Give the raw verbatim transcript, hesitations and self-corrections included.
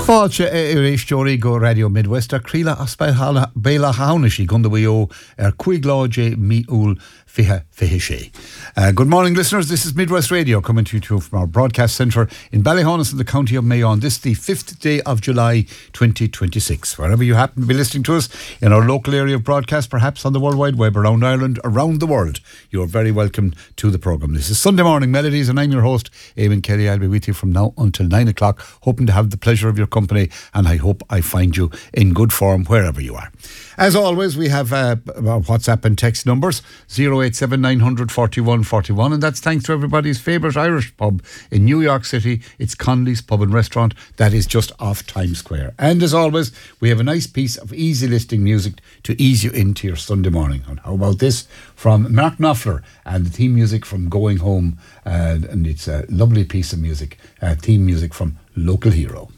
Fáilte ar éisteoirí go Radio Midwest a críla a spéil béla hánaí gunda bhío ar chuig láide míúil fiche fiche sé. Uh, good morning, listeners. This is Midwest Radio coming to you from our broadcast centre in Ballyhonus in the county of Mayo. This is the fifth day of July twenty twenty-six. Wherever you happen to be listening to us in our local area of broadcast, perhaps on the World Wide Web, around Ireland, around the world, you're very welcome to the programme. This is Sunday Morning Melodies and I'm your host, Eamon Kelly. I'll be with you from now until nine o'clock, hoping to have the pleasure of your company, and I hope I find you in good form wherever you are. As always, we have uh, our WhatsApp and text numbers zero eight seven nine hundred forty-one forty-one, and that's thanks to everybody's favourite Irish pub in New York City. It's Connolly's Pub and Restaurant that is just off Times Square. And as always, we have a nice piece of easy listening music to ease you into your Sunday morning. And how about this from Mark Knopfler and the theme music from Going Home, uh, and it's a lovely piece of music, uh, theme music from Local Hero.